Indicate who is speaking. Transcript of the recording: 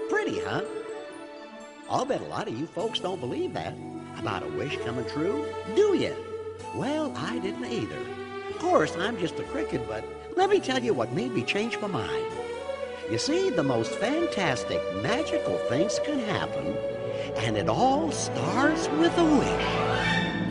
Speaker 1: Pretty, huh? I'll bet a lot of you folks don't believe that about a wish coming true, do you? Well, I didn't either. Of course, I'm just a cricket, but let me tell you what made me change my mind. You see, the most fantastic, magical things can happen, and it all starts with a wish.